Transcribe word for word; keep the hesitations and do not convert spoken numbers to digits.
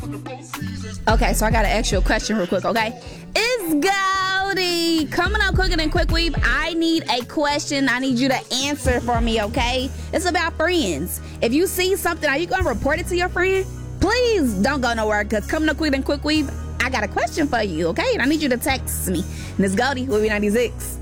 Okay, so I gotta ask you a question real quick, okay? It's Goldie coming up quicker than Quick Weave. I need a question. I need you to answer for me, okay? It's about friends. If you see something, are you gonna report it to your friend? Please don't go nowhere, because coming up quicker than Quick Weave, I got a question for you, okay? And I need you to text me. And it's Goldie, Weave ninety-six.